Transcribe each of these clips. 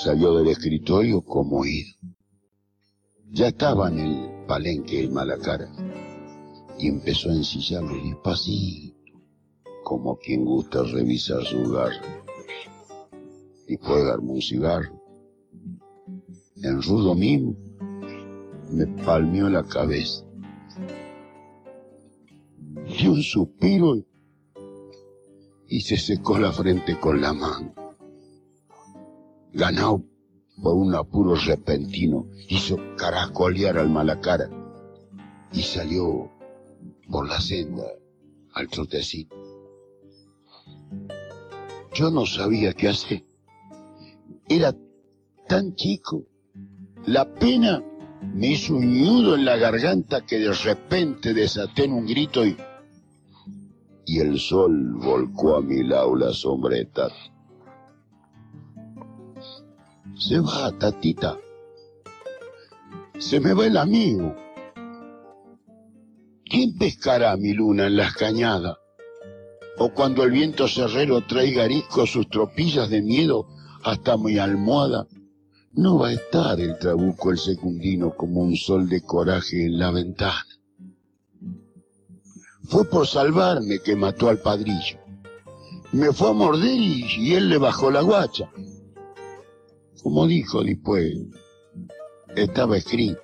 salió del escritorio como ido. Ya estaba en el palenque el Malacara y empezó a ensillarlo despacito, como quien gusta revisar su garra. Después de darme un cigarro, en rudo mismo, me palmeó la cabeza. Dio un suspiro y se secó la frente con la mano. Ganado por un apuro repentino, hizo caracolear al Malacara y salió por la senda al trotecito. Yo no sabía qué hacer. Era tan chico. La pena me hizo un nudo en la garganta que de repente desaté en un grito y el sol volcó a mi lado la sombra de Tata. Se va, Tatita. Se me va el amigo. ¿Quién pescará mi luna en las cañadas? O cuando el viento cerrero traiga arisco sus tropillas de miedo hasta mi almohada, no va a estar el trabuco el secundino como un sol de coraje en la ventana. Fue por salvarme que mató al padrillo. Me fue a morder y él le bajó la guacha. Como dijo después, estaba escrito.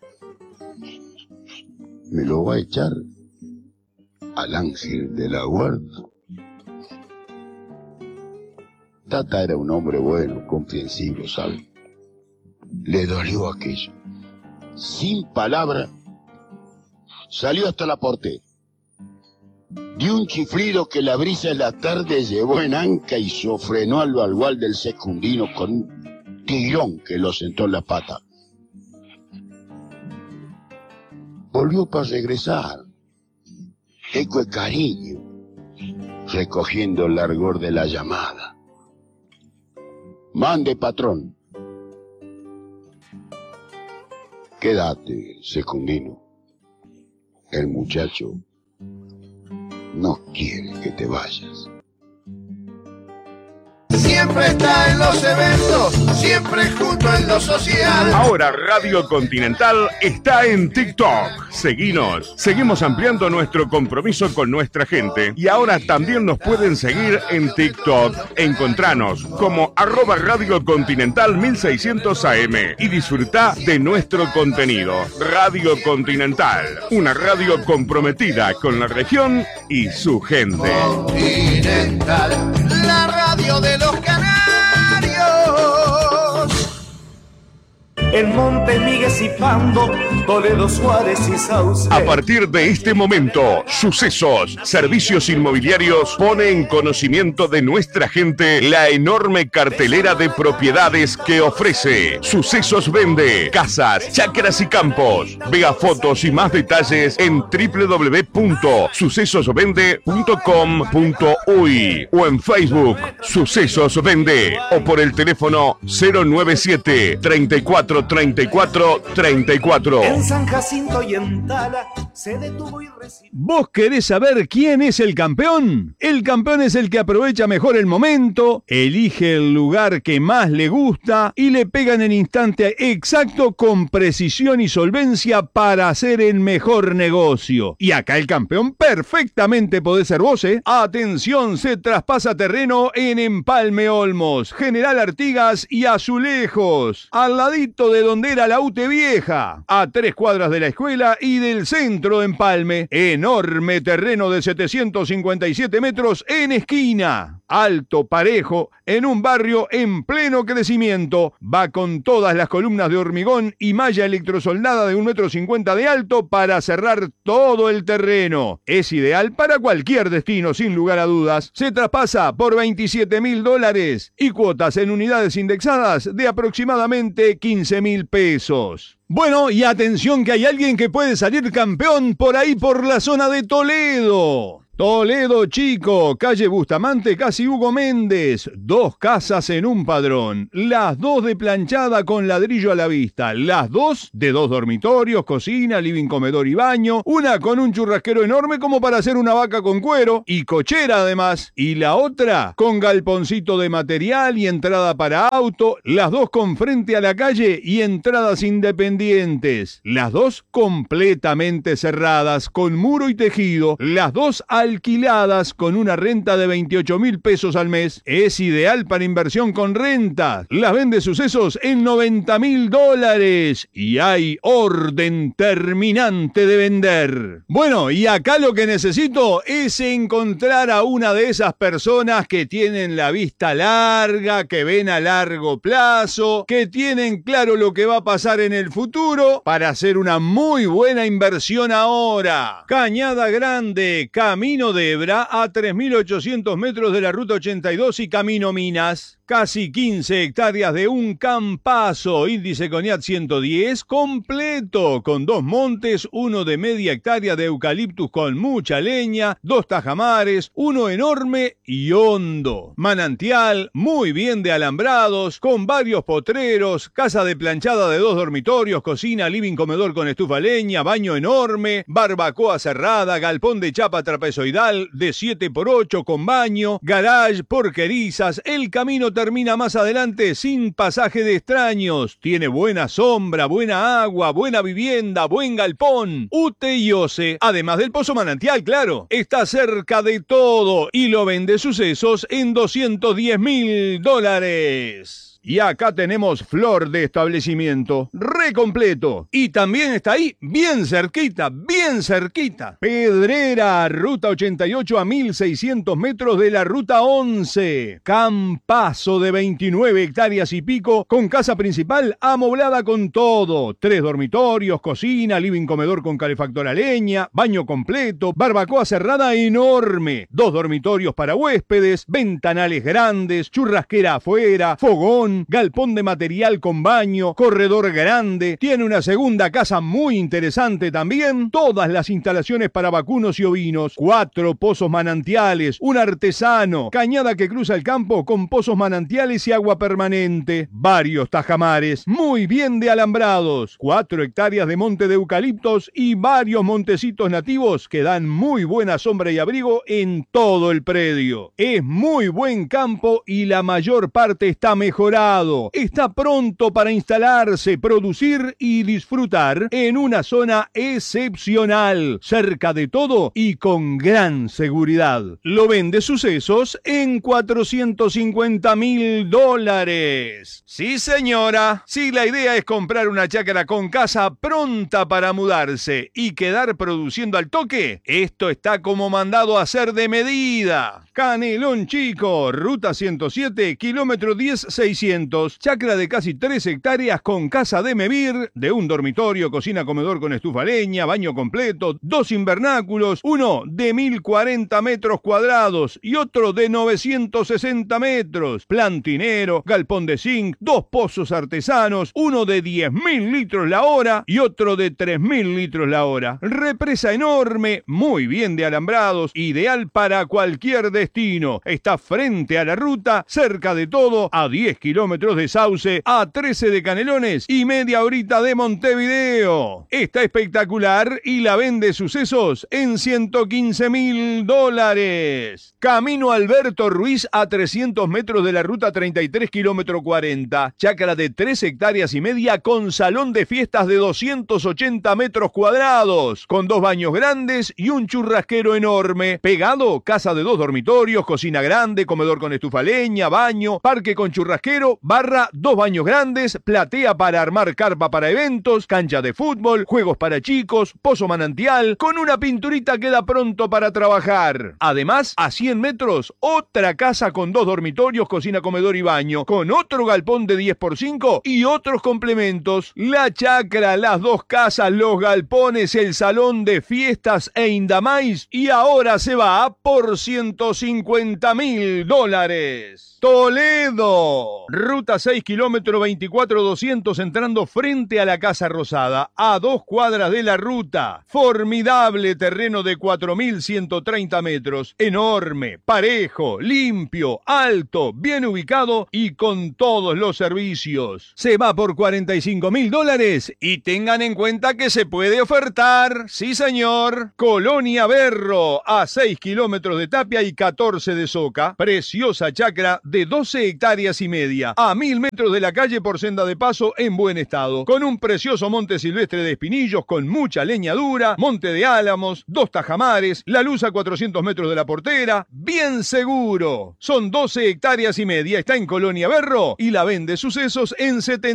Me lo va a echar al ángel de la guarda. Tata era un hombre bueno, comprensivo, ¿sabe? Le dolió aquello. Sin palabra, salió hasta la portera. Dio un chiflido que la brisa de la tarde llevó en anca y sofrenó al bagual del secundino con un tirón que lo sentó en la pata. Volvió para regresar, eco de cariño, recogiendo el largor de la llamada. Mande, patrón. Quédate, secundino. El muchacho no quiere que te vayas. Siempre está en los eventos, siempre junto en lo social. Ahora Radio Continental está en TikTok. Seguinos. Seguimos ampliando nuestro compromiso con nuestra gente. Y ahora también nos pueden seguir en TikTok. Encontranos como @Radio Continental 1600 AM y disfruta de nuestro contenido. Radio Continental, una radio comprometida con la región y su gente. Continental, la radio de los canarios. En Monte Miguel y Pando, Toledo, Suárez y Sauce. A partir de este momento, Sucesos Servicios Inmobiliarios pone en conocimiento de nuestra gente la enorme cartelera de propiedades que ofrece. Sucesos vende casas, chacras y campos. Vea fotos y más detalles en www.sucesosvende.com.uy o en Facebook Sucesos Vende o por el teléfono 097 34 34 34. En San Jacinto y en Tala se detuvo y recibió. ¿Vos querés saber quién es el campeón? El campeón es el que aprovecha mejor el momento, elige el lugar que más le gusta y le pega en el instante exacto con precisión y solvencia para hacer el mejor negocio. Y acá el campeón perfectamente podés ser vos, ¿eh? Atención, se traspasa terreno en Empalme Olmos, General Artigas y Azulejos, al ladito de donde era la UTE Vieja, a 3 cuadras de la escuela y del centro de Empalme. Enorme terreno de 757 metros en esquina, alto, parejo, en un barrio en pleno crecimiento. Va con todas las columnas de hormigón y malla electrosoldada de 1,50 m de alto para cerrar todo el terreno. Es ideal para cualquier destino, sin lugar a dudas. Se traspasa por $27.000 y cuotas en unidades indexadas de aproximadamente $15.000. Bueno, y atención que hay alguien que puede salir campeón por ahí por la zona de Toledo. Toledo Chico, calle Bustamante, casi Hugo Méndez. 2 casas en un padrón. Las 2 de planchada con ladrillo a la vista. Las 2 de 2 dormitorios, cocina, living, comedor y baño. Una con un churrasquero enorme como para hacer una vaca con cuero. Y cochera además. Y la otra con galponcito de material y entrada para auto. Las 2 con frente a la calle y entradas independientes. Las 2 completamente cerradas con muro y tejido. Las 2 alquiladas con una renta de 28.000 pesos al mes. Es ideal para inversión con renta. Las vende Sucesos en $90.000 y hay orden terminante de vender. Bueno, y acá lo que necesito es encontrar a una de esas personas que tienen la vista larga, que ven a largo plazo, que tienen claro lo que va a pasar en el futuro para hacer una muy buena inversión ahora. Cañada Grande, Camino de Hebra, a 3.800 metros de la Ruta 82 y Camino Minas. Casi 15 hectáreas de un campazo, índice CONIAT 110, completo, con 2 montes, 1 de media hectárea de eucaliptus con mucha leña, 2 tajamares, 1 enorme y hondo. Manantial, muy bien de alambrados, con varios potreros, casa de planchada de 2 dormitorios, cocina, living, comedor con estufa leña, baño enorme, barbacoa cerrada, galpón de chapa trapezoidal de 7x8 con baño, garage, porquerizas. El camino termina más adelante sin pasaje de extraños. Tiene buena sombra, buena agua, buena vivienda, buen galpón, UTE y OCE. Además del pozo manantial, claro. Está cerca de todo y lo vende Sucesos en $210.000. Y acá tenemos flor de establecimiento, re completo. Y también está ahí, bien cerquita, bien cerquita. Pedrera, Ruta 88 a 1.600 metros de la Ruta 11. Campazo de 29 hectáreas y pico, con casa principal amoblada con todo. 3 dormitorios, cocina, living, comedor con calefactor a leña, baño completo, barbacoa cerrada enorme. 2 dormitorios para huéspedes, ventanales grandes, churrasquera afuera, fogón, galpón de material con baño, corredor grande. Tiene una segunda casa muy interesante también. Todas las instalaciones para vacunos y ovinos. 4 pozos manantiales, un artesano, cañada que cruza el campo con pozos manantiales y agua permanente. Varios tajamares, muy bien de alambrados. 4 hectáreas de monte de eucaliptos y varios montecitos nativos que dan muy buena sombra y abrigo en todo el predio. Es muy buen campo y la mayor parte está mejorado. Está pronto para instalarse, producir y disfrutar en una zona excepcional, cerca de todo y con gran seguridad. Lo vende Sucesos en $450.000. Sí, señora. Si la idea es comprar una chácara con casa pronta para mudarse y quedar produciendo al toque, esto está como mandado a hacer de medida. Canelón Chico, Ruta 107, kilómetro 10.600. Chacra de casi 3 hectáreas con casa de Mevir, de un dormitorio, cocina, comedor con estufa leña, baño completo, 2 invernáculos, uno de 1.040 metros cuadrados y otro de 960 metros, plantinero, galpón de zinc, 2 pozos artesanos, uno de 10.000 litros la hora y otro de 3.000 litros la hora. Represa enorme, muy bien de alambrados, ideal para cualquier destino. Está frente a la ruta, cerca de todo, a 10 kilómetros de Sauce, a 13 de Canelones y media horita de Montevideo. Está espectacular y la vende Sucesos en $115.000. Camino Alberto Ruiz, a 300 metros de la Ruta 33, kilómetro 40. Chácara de 3 hectáreas y media con salón de fiestas de 280 metros cuadrados, con 2 baños grandes y un churrasquero enorme. Pegado, casa de 2 dormitorios, cocina grande, comedor con estufa leña, baño, parque con churrasquero, barra, 2 baños grandes, platea para armar carpa para eventos, cancha de fútbol, juegos para chicos, pozo manantial, con una pinturita queda pronto para trabajar. Además, a 100 metros, otra casa con 2 dormitorios, cocina, comedor y baño, con otro galpón de 10x5 y otros complementos. La chacra, las 2 casas, los galpones, el salón de fiestas e Indamais, y ahora se va por $150.000. Toledo, Ruta 6, kilómetro 24200, entrando frente a la Casa Rosada, a 2 cuadras de la ruta. Formidable terreno de 4130 metros, enorme, parejo, limpio, alto, bien ubicado y con todos los servicios. Se va por $45.000 y tengan en cuenta que se puede ofertar. Sí, señor. Colonia Berro, a 6 kilómetros de Tapia y 14 de Soca. Preciosa chacra de 12 hectáreas y media, a 1000 metros de la calle por senda de paso en buen estado, con un precioso monte silvestre de espinillos con mucha leñadura, monte de álamos, 2 tajamares, la luz a 400 metros de la portera, bien seguro. Son 12 hectáreas y media, está en Colonia Berro y la vende Sucesos en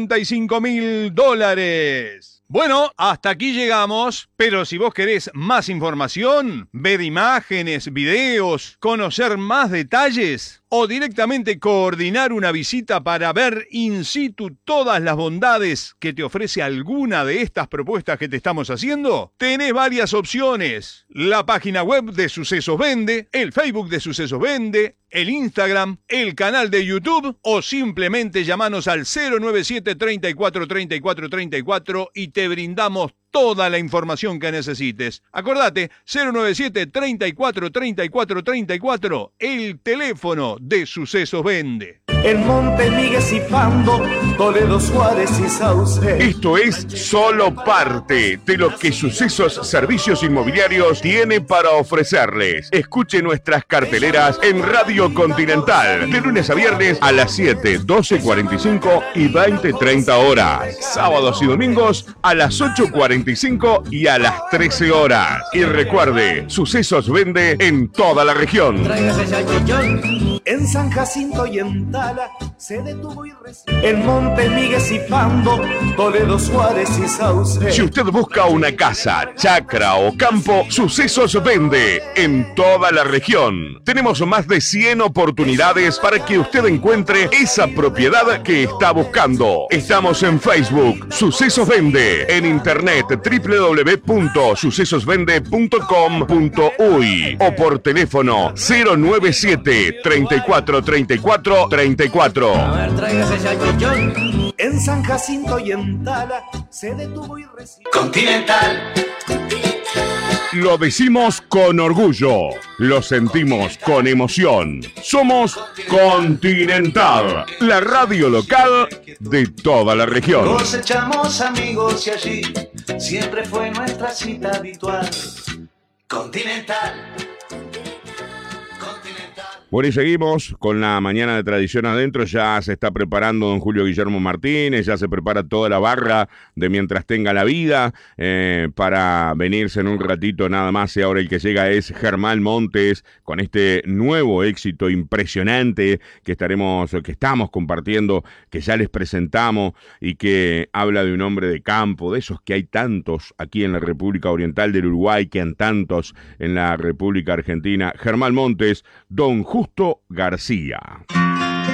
$75.000. Bueno, hasta aquí llegamos, pero si vos querés más información, ver imágenes, videos, conocer más detalles o directamente coordinar una visita para ver in situ todas las bondades que te ofrece alguna de estas propuestas que te estamos haciendo, tenés varias opciones. La página web de Sucesos Vende, el Facebook de Sucesos Vende, el Instagram, el canal de YouTube o simplemente llamanos al 097 34 34 34 y te brindamos toda la información que necesites. Acordate, 097 34 34 34, el teléfono de Sucesos Vende. En Monte Miguel y Pando, Toledo, Suárez y Sauce. Esto es solo parte de lo que Sucesos Servicios Inmobiliarios tiene para ofrecerles. Escuche nuestras carteleras en Radio Continental, de lunes a viernes a las 7, 12:45 y 20:30 horas. Sábados y domingos a las 8:45 y a las 13 horas. Y recuerde, Sucesos Vende en toda la región. En San Jacinto y en Tala se detuvo y recibió. En Monte Miguel y Pando, Toledo, Suárez y Sauce. Si usted busca una casa, chacra o campo, Sucesos Vende en toda la región. Tenemos más de 100 oportunidades para que usted encuentre esa propiedad que está buscando. Estamos en Facebook, Sucesos Vende, en internet www.sucesosvende.com.uy o por teléfono 097 34 34 34. A ver, tráigase ya chichón. En San Jacinto y en Tala se detuvo y recibió. Continental. Lo decimos con orgullo, lo sentimos con emoción. Somos Continental, la radio local de toda la región. Nos echamos amigos y allí siempre fue nuestra cita habitual. Continental. Bueno, y seguimos con la mañana de Tradición Adentro. Ya se está preparando don Julio Guillermo Martínez, ya se prepara toda la barra de Mientras Tenga la Vida para venirse en un ratito nada más. Y ahora el que llega es Germán Montes con este nuevo éxito impresionante que estamos compartiendo, que ya les presentamos y que habla de un hombre de campo, de esos que hay tantos aquí en la República Oriental del Uruguay, que han tantos en la República Argentina. Germán Montes, don Justo García.